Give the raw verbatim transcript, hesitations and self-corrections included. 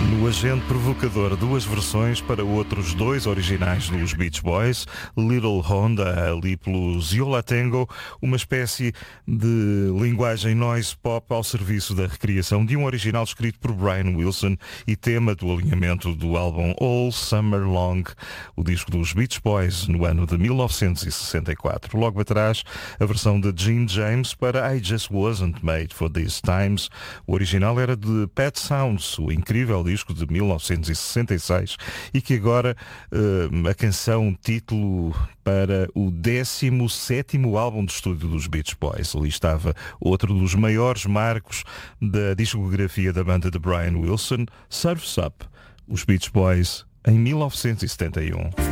No Agente Provocador, duas versões para outros dois originais dos Beach Boys, Little Honda, ali pelos Yo La Tengo, uma espécie de linguagem noise pop ao serviço da recriação de um original escrito por Brian Wilson e tema do alinhamento do álbum All Summer Long, o disco dos Beach Boys, no ano de mil novecentos e sessenta e quatro. Logo atrás, a versão de Gene James para I Just Wasn't Made for These Times. O original era de Pet Sounds, o incrível disco de mil novecentos e sessenta e seis, e que agora uh, a canção título para o décimo sétimo álbum de estúdio dos Beach Boys. Ali estava outro dos maiores marcos da discografia da banda de Brian Wilson, Surf's Up, os Beach Boys, em mil novecentos e setenta e um.